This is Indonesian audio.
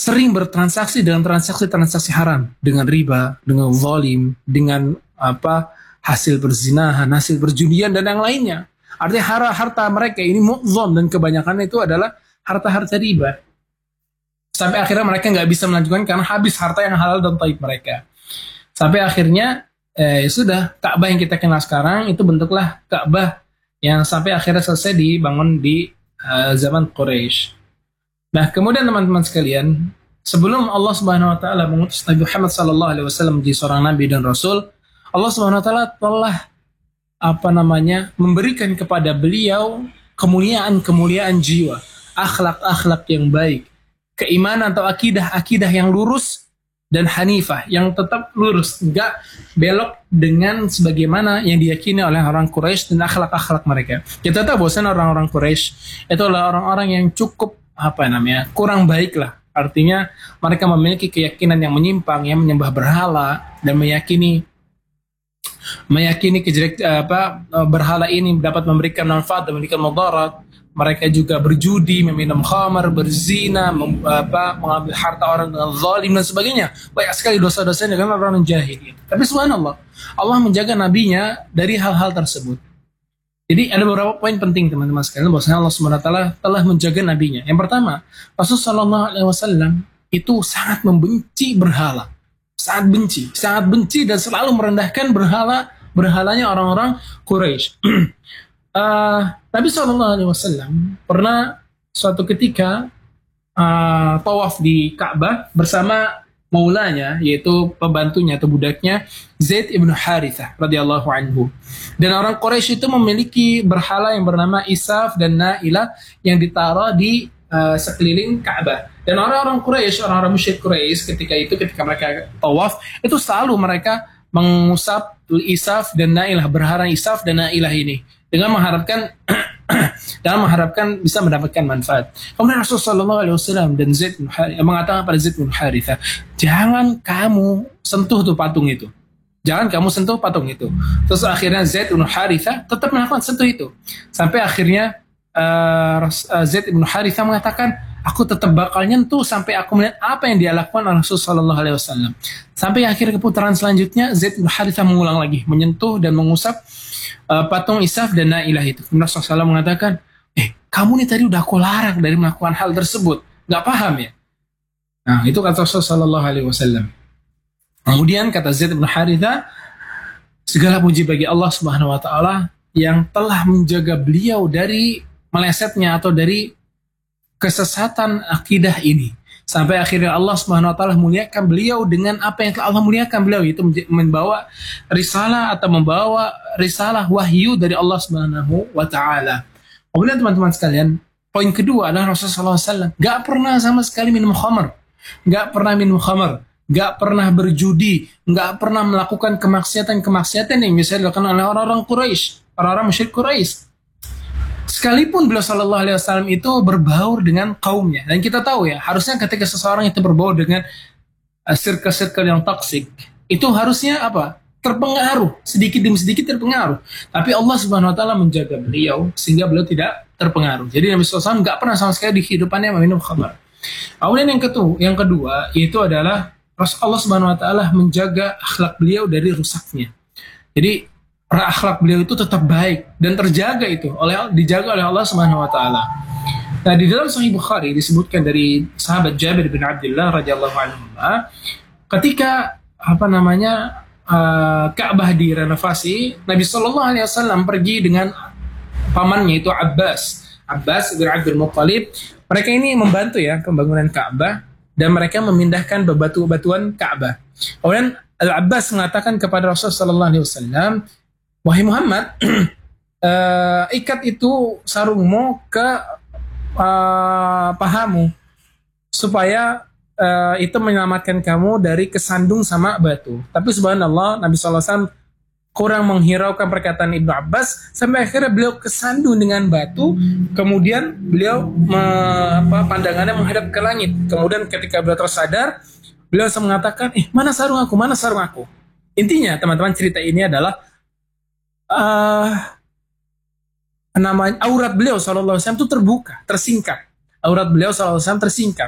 sering bertransaksi dengan transaksi-transaksi haram, dengan riba, dengan zalim, dengan hasil perzinahan, hasil perjudian dan yang lainnya. Artinya harta mereka ini mu'zam dan kebanyakan itu adalah harta-harta riba. Sampai akhirnya mereka nggak bisa melanjutkan karena habis harta yang halal dan thayyib mereka. Sampai akhirnya sudah Ka'bah yang kita kenal sekarang itu bentuklah Ka'bah yang sampai akhirnya selesai dibangun di zaman Quraisy. Nah, kemudian teman-teman sekalian, sebelum Allah Subhanahu wa taala mengutus Nabi Muhammad sallallahu alaihi wasallam menjadi seorang nabi dan rasul, Allah Subhanahu wa taala telah memberikan kepada beliau kemuliaan jiwa, akhlak yang baik, keimanan atau akidah yang lurus dan hanifah, yang tetap lurus, enggak belok dengan sebagaimana yang diyakini oleh orang Quraisy dan akhlak mereka. Kita tahu bahwa orang-orang Quraisy itu adalah orang-orang yang cukup kurang baik lah. Artinya mereka memiliki keyakinan yang menyimpang, yang menyembah berhala dan meyakini berhala ini dapat memberikan manfaat dan memberikan mudarat. Mereka juga berjudi, meminum khamar, berzina, mengambil harta orang dengan zalim dan sebagainya. Banyak sekali dosa-dosa dengan orang jahil. Tapi subhanallah, Allah menjaga nabinya dari hal-hal tersebut. Jadi ada beberapa poin penting teman-teman sekalian bahwasanya Allah SWT telah menjaga nabinya. Yang pertama, Rasulullah SAW itu sangat membenci berhala. Sangat benci dan selalu merendahkan berhalanya orang-orang Quraisy. Nabi SAW pernah suatu ketika tawaf di Ka'bah bersama maulanya, yaitu pembantunya atau budaknya Zaid ibn Harithah radhiyallahu anhu. Dan orang Quraisy itu memiliki berhala yang bernama Isaf dan Na'ilah yang ditaruh di sekeliling Ka'bah. Dan orang-orang Quraisy, orang-orang musyrik Quraisy ketika mereka tawaf, itu selalu mereka mengusap Isaf dan Na'ilah, berhala Isaf dan Na'ilah ini dengan mengharapkan bisa mendapatkan manfaat. Kemudian Rasulullah SAW dan Zaid bin Harithah mengatakan pada Zaid bin Harithah, jangan kamu sentuh tuh patung itu. Jangan kamu sentuh patung itu. Terus akhirnya Zaid bin Harithah tetap melakukan sentuh itu. Sampai akhirnya Zaid bin Harithah mengatakan, aku tetap bakal nyentuh sampai aku melihat apa yang dia lakukan oleh Rasulullah SAW. Sampai akhir keputaran selanjutnya Zaid bin Harithah mengulang lagi, menyentuh dan mengusap patung Isaf dan Na'ilah itu. Kemudian Rasulullah SAW mengatakan, kamu nih tadi udah aku larang dari melakukan hal tersebut, nggak paham ya? Nah, itu kata Rasulullah SAW. Kemudian kata Zaid bin Harithah, segala puji bagi Allah Subhanahu wa taala yang telah menjaga beliau dari melesetnya atau dari kesesatan akidah ini. Sampai akhirnya Allah Subhanahu wa taala muliakan beliau dengan apa yang telah Allah muliakan beliau, yaitu membawa risalah wahyu dari Allah Subhanahu wa taala. Kemudian teman-teman sekalian, poin kedua adalah Rasulullah SAW gak pernah sama sekali minum khamar, gak pernah berjudi, gak pernah melakukan kemaksiatan yang bisa dilakukan oleh orang-orang Quraisy, orang-orang musyrik Quraisy. Sekalipun beliau sallallahu alaihi wasallam itu berbaur dengan kaumnya, dan kita tahu ya, harusnya ketika seseorang itu berbaur dengan circle yang toksik, itu harusnya terpengaruh, sedikit demi sedikit terpengaruh. Tapi Allah Subhanahu wa taala menjaga beliau sehingga beliau tidak terpengaruh. Jadi Nabi SAW nggak pernah sama sekali di kehidupannya meminum khamar. Kemudian yang kedua yaitu adalah Allah Subhanahu wa taala menjaga akhlak beliau dari rusaknya. Jadi akhlak beliau itu tetap baik dan dijaga oleh Allah Subhanahu wa taala. Nah, di dalam Sahih Bukhari disebutkan dari sahabat Jabir bin Abdullah radhiyallahu anhu, ketika Ka'bah direnovasi, Nabi sallallahu alaihi wasallam pergi dengan pamannya itu Abbas bin Abdul Muttalib. Mereka ini membantu ya pembangunan Ka'bah dan mereka memindahkan bebatuan Ka'bah. Kemudian Al-Abbas mengatakan kepada Rasulullah sallallahu alaihi wasallam, wahai Muhammad, ikat itu sarungmu ke pahamu supaya itu menyelamatkan kamu dari kesandung sama batu. Tapi subhanallah, Nabi SAW kurang menghiraukan perkataan Ibnu Abbas sampai akhirnya beliau kesandung dengan batu. Kemudian beliau pandangannya menghadap ke langit. Kemudian ketika beliau tersadar, beliau mengatakan, mana sarung aku? Intinya teman-teman, cerita ini adalah aurat beliau SAW itu terbuka, tersingkap. Aurat beliau SAW tersingkap.